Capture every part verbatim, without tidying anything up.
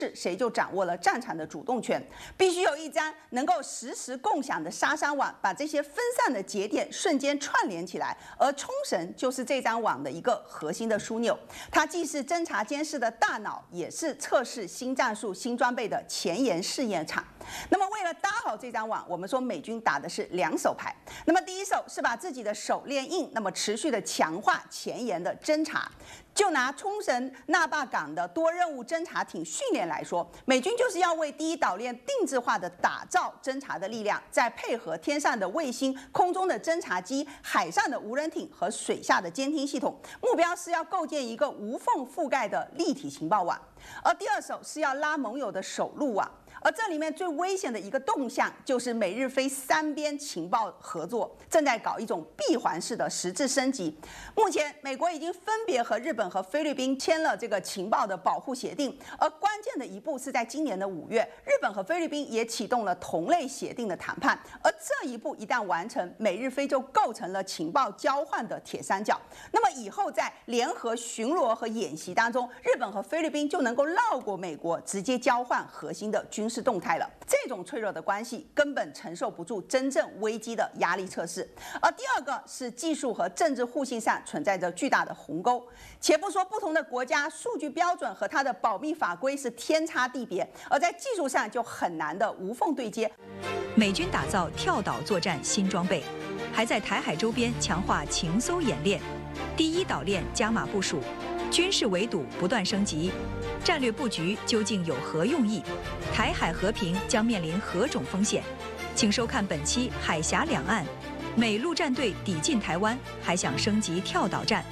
谁就掌握了战场的主动权，必须有一张能够实时共享的沙山网，把这些分散的节点瞬间串联起来。而冲绳就是这张网的一个核心的枢纽，它既是侦察监视的大脑，也是测试新战术、新装备的前沿试验场。那么，为了搭好这张网，我们说美军打的是两手牌。那么，第一手是把自己的手练硬，那么持续的强化前沿的侦察。就拿冲绳那霸港的多任务侦察艇训练来说，美军就是要为第一岛链定制化的打造侦察的力量，再配合天上的卫星、空中的侦察机、海上的无人艇和水下的监听系统，目标是要构建一个无缝覆盖的立体情报网。而第二手是要拉盟友的守路网。而这里面最危险的一个动向，就是美日菲三边情报合作正在搞一种闭环式的实质升级。目前，美国已经分别和日本和菲律宾签了这个情报的保护协定，而关键的一步是在今年的五月，日本和菲律宾也启动了同类协定的谈判。而这一步一旦完成，美日菲就构成了情报交换的铁三角。那么以后在联合巡逻和演习当中，日本和菲律宾就能够绕过美国，直接交换核心的军事动态了。这种脆弱的关系根本承受不住真正危机的压力测试。而第二个是技术和政治互信上存在着巨大的鸿沟。且不说不同的国家数据标准和它的保密法规是天差地别，而在技术上就很难的无缝对接。 美军打造跳岛作战新装备，还在台海周边强化情搜演练，第一岛链加码部署，军事围堵不断升级。战略布局究竟有何用意？台海和平将面临何种风险？请收看本期《海峡两岸》，美陆战队抵近台湾，还想升级跳岛战。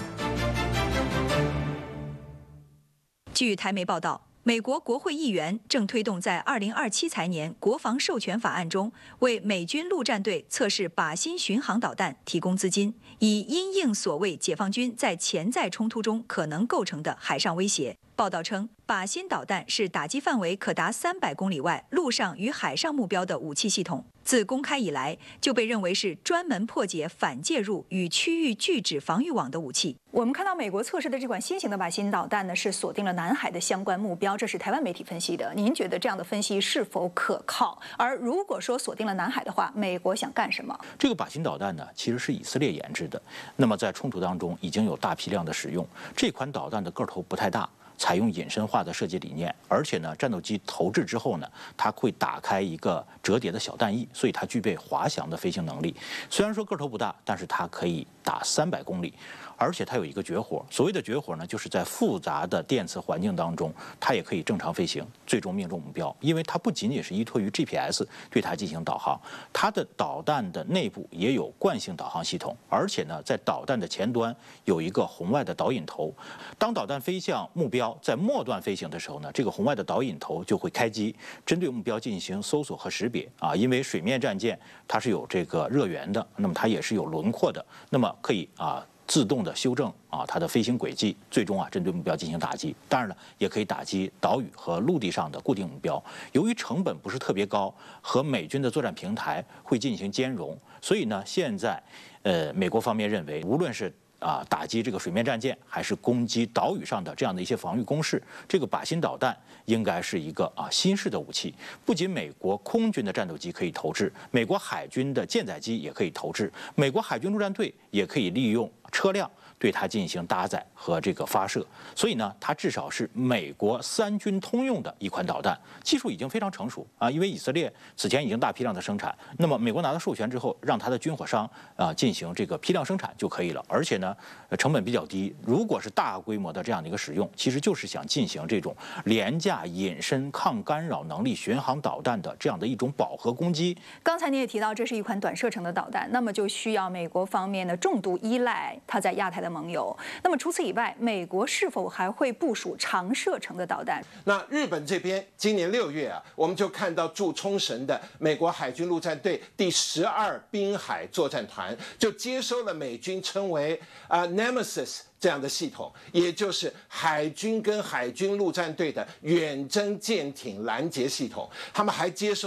据台媒报道，美国国会议员正推动在二零二七财年国防授权法案中，为美军陆战队测试靶心巡航导弹提供资金，以因应所谓解放军在潜在冲突中可能构成的海上威胁。报道称，靶心导弹是打击范围可达三百公里外陆上与海上目标的武器系统。自公开以来，就被认为是专门破解反介入与区域拒止防御网的武器。我们看到美国测试的这款新型的靶心导弹呢，是锁定了南海的相关目标，这是台湾媒体分析的。您觉得这样的分析是否可靠？而如果说锁定了南海的话，美国想干什么？ 这个靶心导弹呢，其实是以色列研制的，那么在冲突当中已经有大批量的使用。这款导弹的个头不太大，采用隐身化的设计理念，而且呢，战斗机投掷之后呢，它会打开一个折叠的小弹翼，所以它具备滑翔的飞行能力。虽然说个头不大，但是它可以打三百公里。而且它有一个绝活，所谓的绝活呢，就是在复杂的电磁环境当中，它也可以正常飞行，最终命中目标。因为它不仅仅是依托于 G P S 对它进行导航，它的导弹的内部也有惯性导航系统，而且呢，在导弹的前端有一个红外的导引头。当导弹飞向目标，在末段飞行的时候呢，这个红外的导引头就会开机，针对目标进行搜索和识别啊。因为水面战舰它是有这个热源的，那么它也是有轮廓的，那么可以啊。自动的修正啊，它的飞行轨迹，最终啊针对目标进行打击。当然了，也可以打击岛屿和陆地上的固定目标。由于成本不是特别高，和美军的作战平台会进行兼容，所以呢，现在呃美国方面认为，无论是啊，打击这个水面战舰，还是攻击岛屿上的这样的一些防御工事，这个靶心导弹应该是一个啊新式的武器。不仅美国空军的战斗机可以投掷，美国海军的舰载机也可以投掷，美国海军陆战队也可以利用车辆对它进行搭载和这个发射。所以呢，它至少是美国三军通用的一款导弹，技术已经非常成熟啊。因为以色列此前已经大批量的生产，那么美国拿到授权之后，让它的军火商啊进行这个批量生产就可以了，而且呢。成本比较低，如果是大规模的这样的一个使用，其实就是想进行这种廉价隐身抗干扰能力巡航导弹的这样的一种饱和攻击。 刚才你也提到，这是一款短射程的导弹，那么就需要美国方面的重度依赖它在亚太的盟友。那么除此以外，美国是否还会部署长射程的导弹？ 那日本这边今年六月啊，我们就看到驻冲绳的美国海军陆战队第十二滨海作战团就接收了美军称为啊、呃 Nemesis 这样的系统，也就是海军跟海军陆战队的远征舰艇拦截系统。他们还接收了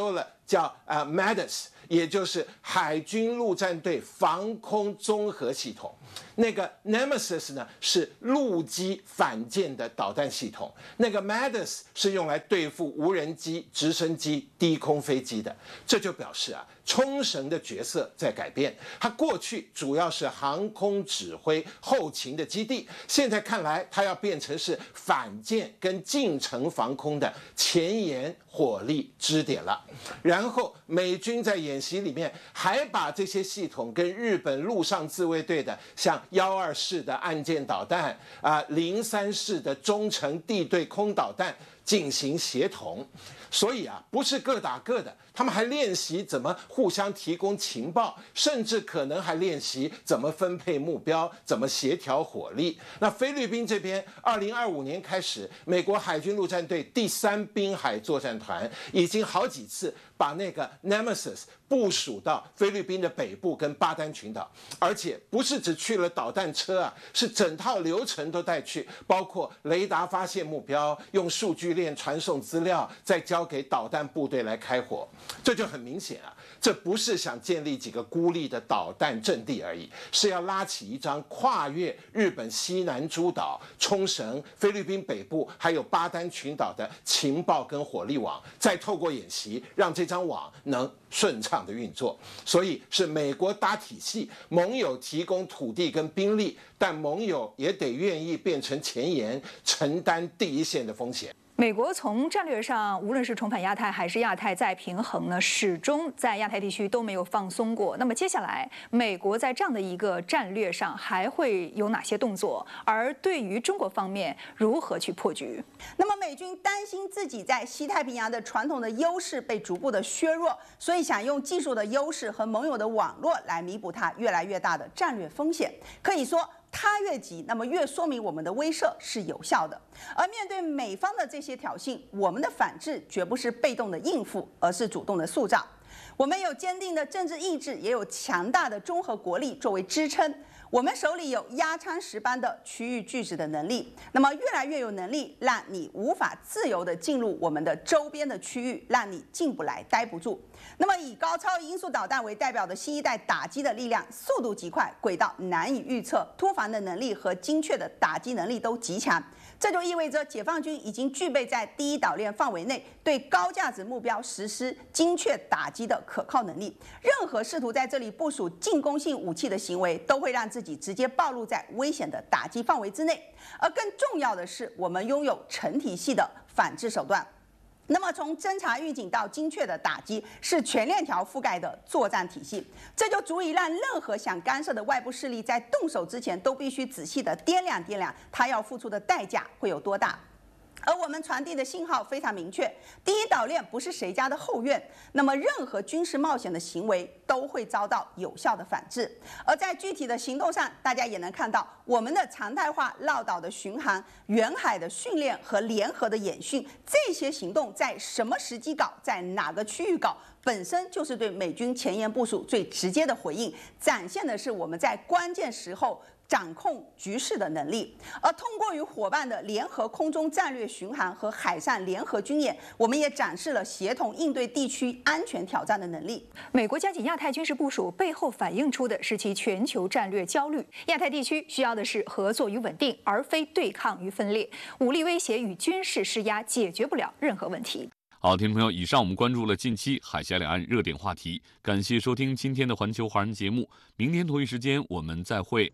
叫啊 M A D A S， 也就是海军陆战队防空综合系统。那个 Nemesis 呢是陆基反舰的导弹系统，那个 M A D A S 是用来对付无人机、直升机、低空飞机的。这就表示啊，冲绳的角色在改变。它过去主要是航空指挥、后勤的基地，现在看来它要变成是反舰跟近程防空的前沿火力支点了。然后美军在演习里面还把这些系统跟日本陆上自卫队的像幺二式的岸舰导弹啊、零三式的中程地对空导弹进行协同。所以啊，不是各打各的，他们还练习怎么互相提供情报，甚至可能还练习怎么分配目标，怎么协调火力。那菲律宾这边，二零二五年开始，美国海军陆战队第三滨海作战团已经好几次把那个 Nemesis 部署到菲律宾的北部跟巴丹群岛，而且不是只去了导弹车啊，是整套流程都带去，包括雷达发现目标，用数据链传送资料，再交给导弹部队来开火。这就很明显啊，这不是想建立几个孤立的导弹阵地而已，是要拉起一张跨越日本西南诸岛、冲绳、菲律宾北部还有巴丹群岛的情报跟火力网，再透过演习让这张网能顺畅的运作。所以是美国搭体系，盟友提供土地跟兵力，但盟友也得愿意变成前沿，承担第一线的风险。 美国从战略上，无论是重返亚太还是亚太再平衡呢，始终在亚太地区都没有放松过。那么接下来，美国在这样的一个战略上还会有哪些动作？而对于中国方面，如何去破局？ 那么美军担心自己在西太平洋的传统的优势被逐步的削弱，所以想用技术的优势和盟友的网络来弥补它越来越大的战略风险。可以说，它越急，那么越说明我们的威慑是有效的。而面对美方的这些挑衅，我们的反制绝不是被动的应付，而是主动的塑造。我们有坚定的政治意志，也有强大的综合国力作为支撑。我们手里有压舱石般的区域拒止的能力，那么越来越有能力让你无法自由地进入我们的周边的区域，让你进不来、待不住。那么以高超音速导弹为代表的新一代打击的力量，速度极快，轨道难以预测，突防的能力和精确的打击能力都极强。这就意味着解放军已经具备在第一岛链范围内对高价值目标实施精确打击的可靠能力。任何试图在这里部署进攻性武器的行为，都会让自己直接暴露在危险的打击范围之内。而更重要的是，我们拥有成体系的反制手段。那么，从侦察预警到精确的打击，是全链条覆盖的作战体系，这就足以让任何想干涉的外部势力在动手之前，都必须仔细的掂量掂量，他要付出的代价会有多大。而我们传递的信号非常明确，第一岛链不是谁家的后院，那么任何军事冒险的行为都会遭到有效的反制。而在具体的行动上，大家也能看到我们的常态化绕岛的巡航、远海的训练和联合的演训，这些行动在什么时机搞，在哪个区域搞，本身就是对美军前沿部署最直接的回应，展现的是我们在关键时候掌控局势的能力。而通过与伙伴的联合空中战略巡航和海上联合军演，我们也展示了协同应对地区安全挑战的能力。 美国加紧亚太军事部署背后反映出的是其全球战略焦虑。亚太地区需要的是合作与稳定，而非对抗与分裂。武力威胁与军事施压解决不了任何问题。 好，听众朋友，以上我们关注了近期海峡两岸热点话题，感谢收听今天的环球华人节目，明天同一时间我们再会。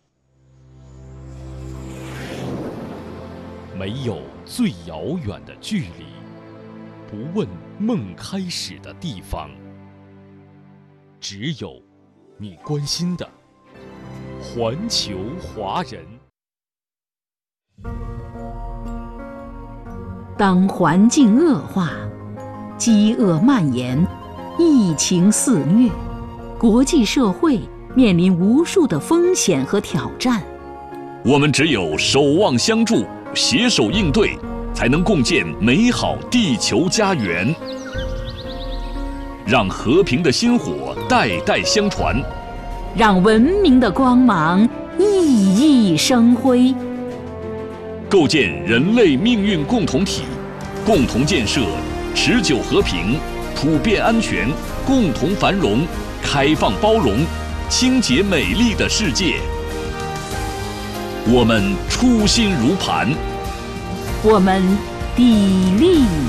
没有最遥远的距离，不问梦开始的地方，只有你关心的环球华人。 当环境恶化，饥饿蔓延，疫情肆虐，国际社会面临无数的风险和挑战。 我们只有守望相助，携手应对，才能共建美好地球家园。让和平的薪火代代相传， 让文明的光芒熠熠生辉。 构建人类命运共同体，共同建设持久和平、 普遍安全、共同繁荣、开放包容、清洁美丽的世界。我们初心如磐， 我们砥砺